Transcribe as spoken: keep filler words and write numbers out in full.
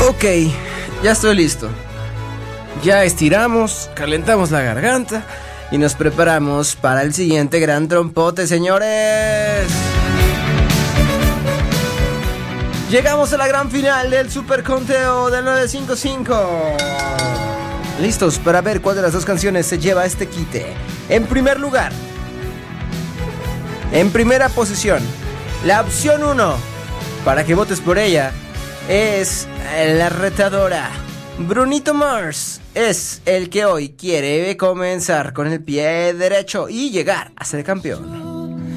Ok, ya estoy listo. Ya estiramos, calentamos la garganta y nos preparamos para el siguiente gran trompote, señores. Llegamos a la gran final del super conteo del nueve cinco cinco. Listos para ver cuál de las dos canciones se lleva este quite. En primer lugar, en primera posición, la opción uno, para que votes por ella, es la retadora. Brunito Mars es el que hoy quiere comenzar con el pie derecho y llegar a ser campeón.